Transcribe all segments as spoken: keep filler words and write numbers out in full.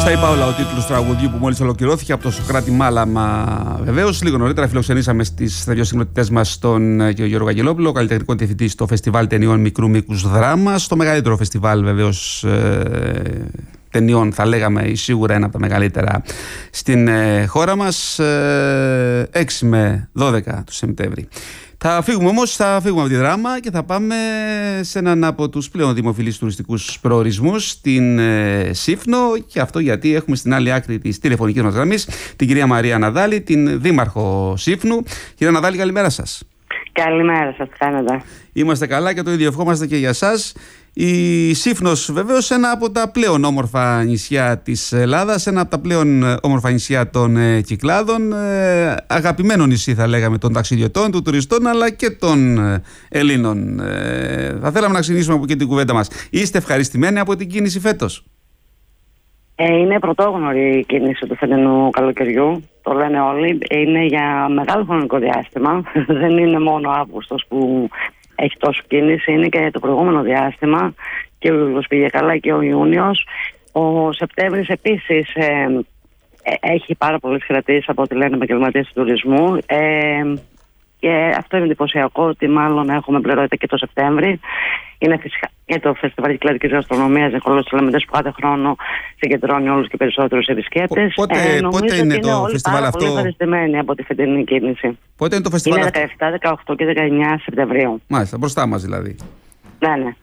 Στα είπα όλα ο τίτλος τραγουδιού που μόλις ολοκληρώθηκε από το Σωκράτη Μάλαμα. Βεβαίως, λίγο νωρίτερα φιλοξενήσαμε στις δύο συγκροτητές μας τον κ. Γιώργο Αγγελόπουλο, καλλιτεχνικό διευθυντή στο Φεστιβάλ Ταινιών Μικρού Μήκους Δράμας. Το μεγαλύτερο φεστιβάλ, βεβαίως, ε, ταινιών, θα λέγαμε, ή σίγουρα ένα από τα μεγαλύτερα στην ε, χώρα μας. Ε, έξι με δώδεκα του Σεπτέμβρη. Θα φύγουμε όμως, θα φύγουμε από τη Δράμα και θα πάμε σε έναν από τους πλέον δημοφιλείς τουριστικούς προορισμούς, στην ε, Σύφνο, και αυτό γιατί έχουμε στην άλλη άκρη της τηλεφωνικής μας γραμμής την κυρία Μαρία Ναδάλη, την δήμαρχο Σύφνου. Κυρία Ναδάλη, καλημέρα σας. Καλημέρα σας, τι κάνετε? Είμαστε καλά και το ίδιο ευχόμαστε και για σας. Η Σύφνος, βεβαίως, ένα από τα πλέον όμορφα νησιά της Ελλάδας, ένα από τα πλέον όμορφα νησιά των ε, Κυκλάδων, ε, αγαπημένο νησί, θα λέγαμε, των ταξιδιωτών, των τουριστών, αλλά και των ε, Ελλήνων. Ε, θα θέλαμε να ξεκινήσουμε από εκεί την κουβέντα μας. Είστε ευχαριστημένοι από την κίνηση φέτος? Ε, είναι πρωτόγνωρη η κίνηση του φετινού καλοκαιριού. Το λένε όλοι. Είναι για μεγάλο χρονικό διάστημα. Δεν είναι μόνο Αύγουστος που έχει τόσο κίνηση, είναι και το προηγούμενο διάστημα, και ο Ιούλιος πήγε καλά και ο Ιούνιος. Ο Σεπτέμβρης επίσης ε, ε, έχει πάρα πολλές κρατήσεις από ό,τι λένε επαγγελματίες του τουρισμού, ε, και αυτό είναι εντυπωσιακό, ότι μάλλον έχουμε πληρωθεί και το Σεπτέμβρη. Είναι φυσικά και το Φεστιβάλ Κυκλαδικής Γαστρονομίας Νικόλαος Τσαλαμεντές, που κάθε χρόνο συγκεντρώνει όλους και περισσότερους επισκέπτες. Πότε, ε, πότε είναι το είναι φεστιβάλ πάρα αυτό? Πολύ ευχαριστημένοι από τη φετινή κίνηση. Πότε είναι το φεστιβάλ είναι αυτό? δεκαεπτά, δεκαοκτώ και δεκαεννιά Σεπτεμβρίου. Μάλιστα, μπροστά μας δηλαδή. Ναι, ναι.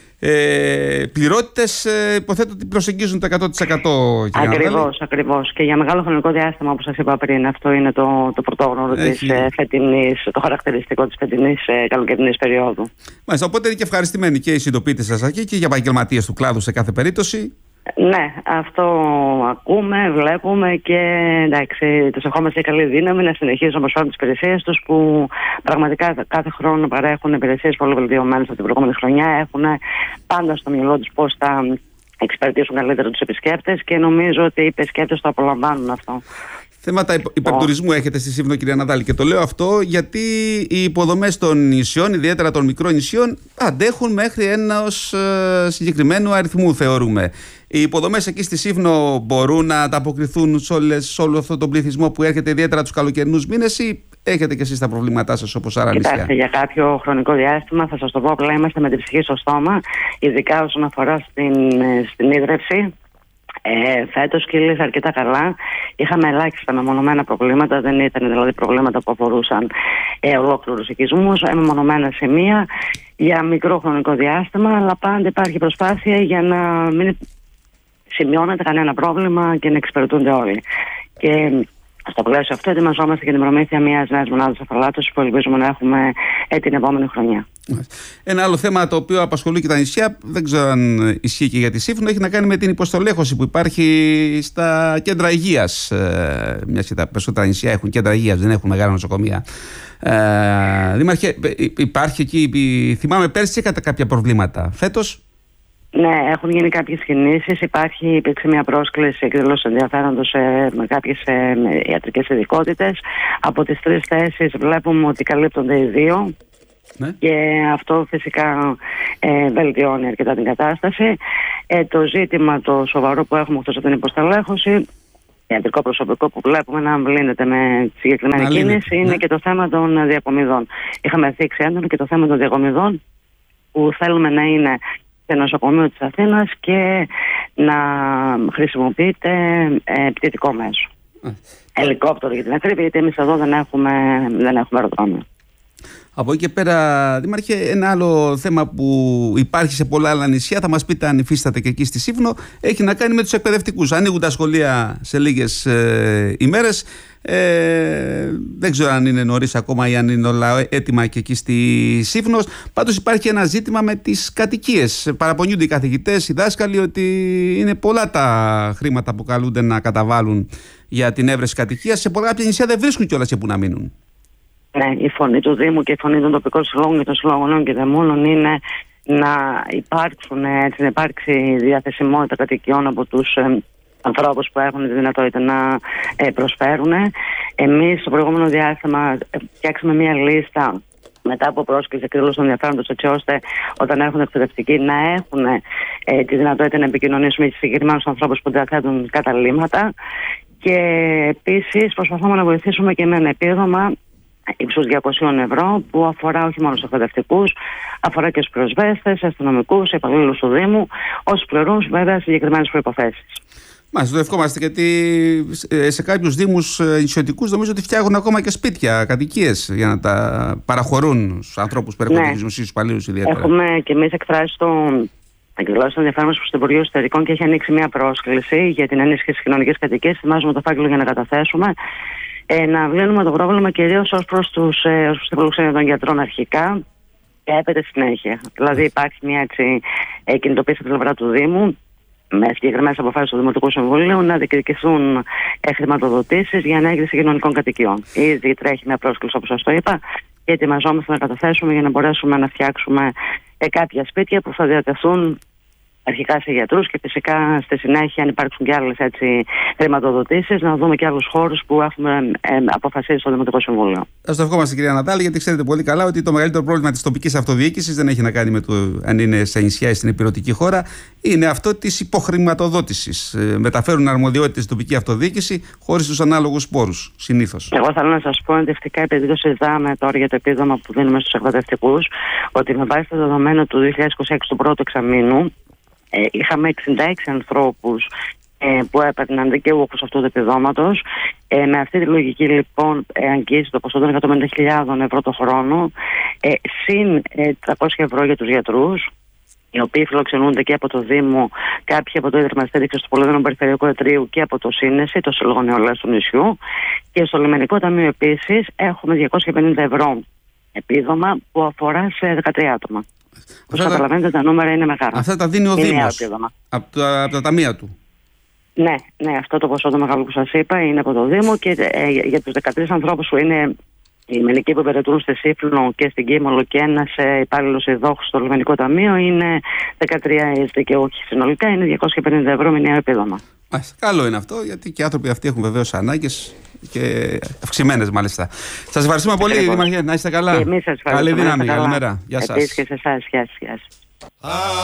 Ε, πληρότητες, ε, υποθέτω ότι προσεγγίζουν το εκατό τοις εκατό. Ακριβώς, ακριβώς. Και για μεγάλο χρονικό διάστημα, όπως σας είπα πριν, αυτό είναι το, το πρωτόγνωρο Έχει... της ε, φετινής, το χαρακτηριστικό της φετινής ε, καλοκαιρινής περίοδου. Μάλιστα, οπότε είναι και ευχαριστημένοι και οι συντοπίτες σας εκεί και για επαγγελματίες του κλάδου σε κάθε περίπτωση. Ναι, αυτό ακούμε, βλέπουμε, και εντάξει, τους ευχόμαστε καλή δύναμη να συνεχίσουν να προσφέρουν τις υπηρεσίες τους, που πραγματικά κάθε χρόνο παρέχουν υπηρεσίες πολύ βελτιωμένες από την προηγούμενη χρονιά. Έχουν πάντα στο μυαλό τους πώς θα εξυπηρετήσουν καλύτερα τους επισκέπτες, και νομίζω ότι οι επισκέπτες το απολαμβάνουν αυτό. Θέματα υπερτουρισμού έχετε στη Σύφνο, κυρία Ναδάλη, και το λέω αυτό γιατί οι υποδομές των νησιών, ιδιαίτερα των μικρών νησιών, αντέχουν μέχρι ενός ε, συγκεκριμένου αριθμού, θεωρούμε. Οι υποδομές εκεί στη Σύφνο μπορούν να ανταποκριθούν σε, όλες, σε όλο αυτό τον πληθυσμό που έρχεται ιδιαίτερα τους καλοκαιρινούς μήνες, ή έχετε και εσείς τα προβλήματά σας όπως άλλα νησιά? Κοιτάξτε, για κάποιο χρονικό διάστημα, θα σας το πω απλά, είμαστε με την ψυχή στο στόμα, ειδικά όσον αφορά στην, στην ίδρυυση. Ε, φέτος κύλησε αρκετά καλά. Είχαμε ελάχιστα μεμονωμένα προβλήματα, δεν ήταν δηλαδή προβλήματα που αφορούσαν ε, ολόκληρους οικισμούς, ε, μεμονωμένα σημεία για μικρό χρονικό διάστημα, αλλά πάντα υπάρχει προσπάθεια για να μην σημειώνεται κανένα πρόβλημα και να εξυπηρετούνται όλοι. Και στο πλαίσιο αυτό ετοιμαζόμαστε για την προμήθεια μιας νέας μονάδας αφαλάτωσης που ελπίζουμε να έχουμε ε, την επόμενη χρονιά. Ένα άλλο θέμα το οποίο απασχολεί και τα νησιά, δεν ξέρω αν ισχύει και για τη Σύφνο, έχει να κάνει με την υποστελέχωση που υπάρχει στα κέντρα υγείας. Ε, μιας και τα περισσότερα νησιά έχουν κέντρα υγείας, δεν έχουν μεγάλα νοσοκομεία. Ε, Δήμαρχε, υπάρχει εκεί, θυμάμαι πέρσι είχατε κάποια προβλήματα. Φέτος? Ναι, έχουν γίνει κάποιες κινήσεις. Υπάρχει, υπήρξε μια πρόσκληση εκδηλώσεις ενδιαφέροντος ε, με κάποιες ε, ιατρικές ειδικότητες. Από τις τρεις θέσεις βλέπουμε ότι καλύπτονται οι δύο. Ναι. Και αυτό φυσικά ε, βελτιώνει αρκετά την κατάσταση. Ε, το ζήτημα το σοβαρό που έχουμε εκτός από την υποστελέχωση, ιατρικό προσωπικό που βλέπουμε να αμβλύνεται με συγκεκριμένη να κίνηση, λύνεται. Είναι ναι. και το θέμα των διακομιδών. Είχαμε θίξει έντονα και το θέμα των διακομιδών, που θέλουμε να είναι σε νοσοκομείο της Αθήνας και να χρησιμοποιείται ε, πτυτικό μέσο. Mm. Ελικόπτερο για την ακρίβεια, γιατί εμείς εδώ δεν έχουμε, δεν έχουμε αεροδρόμιο. Από εκεί και πέρα, Δήμαρχε, ένα άλλο θέμα που υπάρχει σε πολλά άλλα νησιά, θα μας πείτε αν υφίσταται και εκεί στη Σύφνο, έχει να κάνει με τους εκπαιδευτικούς. Ανοίγουν τα σχολεία σε λίγες ε, ημέρες. Ε, δεν ξέρω αν είναι νωρίς ακόμα ή αν είναι όλα έτοιμα και εκεί στη Σύφνο. Πάντως υπάρχει ένα ζήτημα με τις κατοικίες. Παραπονιούνται οι καθηγητές, οι δάσκαλοι, ότι είναι πολλά τα χρήματα που καλούνται να καταβάλουν για την έβρεση κατοικίας. Σε πολλά κάποια νησιά δεν βρίσκουν κιόλας και που να μείνουν. Ναι, η φωνή του Δήμου και η φωνή των τοπικών συλλόγων και των συλλογών και δεμόνων είναι να υπάρξουν, έτσι, να υπάρξει διαθεσιμότητα κατοικιών από τους ε, ανθρώπους που έχουν τη δυνατότητα να ε, προσφέρουν. Εμείς στο προηγούμενο διάστημα φτιάξαμε μια λίστα μετά από πρόσκληση εκδήλωση ενδιαφέροντος, έτσι ώστε όταν έρχονται εκπαιδευτικοί να έχουν ε, τη δυνατότητα να επικοινωνήσουμε με συγκεκριμένους ανθρώπους που διαθέτουν καταλήμματα. Και επίσης προσπαθούμε να βοηθήσουμε και με ένα επίδομα ύψους διακόσια ευρώ που αφορά όχι μόνο στους εκπαιδευτικούς, αφορά και στους πυροσβέστες, αστυνομικούς, υπαλλήλους του Δήμου, όσους πληρούν βέβαια συγκεκριμένες προϋποθέσεις. Μάλιστα, το ευχόμαστε, γιατί σε κάποιους δήμους νησιωτικούς νομίζω ότι φτιάχνουν ακόμα και σπίτια, κατοικίες για να τα παραχωρούν στους ανθρώπους που έρχονται, ναι, τους δημοσίους υπαλλήλους ιδιαίτερα. Έχουμε και εμείς εκφράσει το εκδηλώσει των ενδιαφέρον προς το Υπουργείο Εσωτερικών και έχει ανοίξει μια πρόσκληση για την ενίσχυση κοινωνικής κατοικίας. Ετοιμάζουμε το φάκελο για να καταθέσουμε. Ε, να βλύνουμε το πρόβλημα κυρίως ως προς τους, ε, την φιλοξενία των γιατρών αρχικά και έπειτα συνέχεια. Δηλαδή υπάρχει μια έτσι, ε, κινητοποίηση από την πλευρά του Δήμου με συγκεκριμένες αποφάσεις του Δημοτικού Συμβουλίου να διεκδικηθούν ε, χρηματοδοτήσεις για ανέγερση κοινωνικών κατοικιών. Ήδη τρέχει μια πρόσκληση, όπως σας το είπα, και ετοιμαζόμαστε να καταθέσουμε για να μπορέσουμε να φτιάξουμε ε, κάποια σπίτια που θα διατεθούν αρχικά σε γιατρούς και φυσικά στη συνέχεια, αν υπάρξουν και άλλες χρηματοδοτήσεις, να δούμε και άλλους χώρους που έχουμε ε, αποφασίσει στο Δημοτικό Συμβούλιο. Ας το ευχόμαστε, κυρία Νατάλη, γιατί ξέρετε πολύ καλά ότι το μεγαλύτερο πρόβλημα της τοπικής αυτοδιοίκησης δεν έχει να κάνει με το αν είναι σε νησιά ή στην υπηρετική χώρα, είναι αυτό της υποχρηματοδότησης. Ε, μεταφέρουν αρμοδιότητες στην τοπική αυτοδιοίκηση χωρίς τους ανάλογους πόρους, συνήθως. Εγώ θέλω να σας πω ενδεικτικά, επειδή το συζητάμε τώρα για το επίδομα που δίνουμε στους εκπαιδευτικούς, ότι με βάση το δεδομένο του δύο χιλιάδες είκοσι έξι του πρώτου εξαμήνου, Ε, είχαμε εξήντα έξι ανθρώπους ε, που έπαιρναν δικαιούχους αυτού του επιδόματος. Ε, με αυτή τη λογική λοιπόν ε, αγγίζει το ποσό των εκατόν πενήντα χιλιάδες ευρώ το χρόνο, ε, συν ε, τριακόσια ευρώ για τους γιατρούς, οι οποίοι φιλοξενούνται και από το Δήμο, κάποιοι από το Ίδρυμα Στήριξης του Πολυδένου Περιφερειακού Ετρείου και από το Σύνεση, το Σύλλογο Νεολαίας του νησιού. Και στο Λιμενικό Ταμείο επίσης έχουμε διακόσια πενήντα ευρώ επίδομα που αφορά σε δεκατρία άτομα. Όπως τα... καταλαβαίνετε, τα νούμερα είναι μεγάλα. Αυτά τα δίνει ο Δήμος από τα, από τα ταμεία του. Ναι, ναι, αυτό το ποσό το μεγάλο που σας είπα είναι από το Δήμο και ε, για τους δεκατρείς ανθρώπους που είναι οι λιμενικοί που υπηρετούν στη Σύφλο και στην Κίμολο και ένας ε, υπάλληλος ειδόχος στο Λιμενικό Ταμείο είναι δεκατρία δικαιούχοι. Συνολικά είναι διακόσια πενήντα ευρώ με νέο επίδομα. Ας, καλό είναι αυτό, γιατί και οι άνθρωποι αυτοί έχουν βεβαίως ανάγκες και αυξημένες μάλιστα. Σας ευχαριστούμε πολύ, Δήμαρχε, να είστε καλά. Και εμείς σας ευχαριστούμε. Καλή δύναμη, καλημέρα. Γεια σας. Επίσης και σε εσάς, γεια σας.